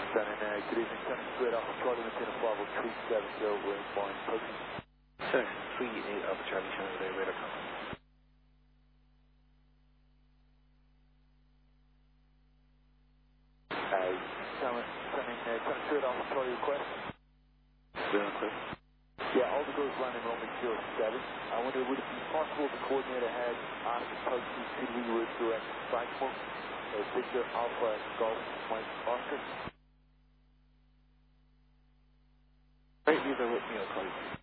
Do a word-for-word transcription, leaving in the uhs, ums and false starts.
Stunning, uh, good evening, Stunning Square Alpha Charlie, maintain a five oh three seven zero, we're in flying approaching. Stunning three eight Alpha Charlie, showing the radar contact. Uh, Stunning, Stunning, uh, Stunning Square Alpha Charlie request. Clear on clear. Yeah, all the girls landing on zero seven. I wonder, would it be possible to coordinate ahead after approaching could we route direct Frankfurt, uh, Victor Alpha Golf Mike Oscar? Right, leave that with me, I'll call you.